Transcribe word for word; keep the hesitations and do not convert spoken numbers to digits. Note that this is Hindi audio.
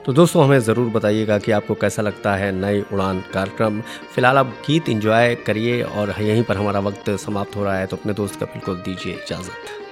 तो दोस्तों हमें ज़रूर बताइएगा कि आपको कैसा लगता है नई उड़ान कार्यक्रम। फ़िलहाल आप गीत एंजॉय करिए और यहीं पर हमारा वक्त समाप्त हो रहा है, तो अपने दोस्त का बिल्कुल दीजिए इजाज़त।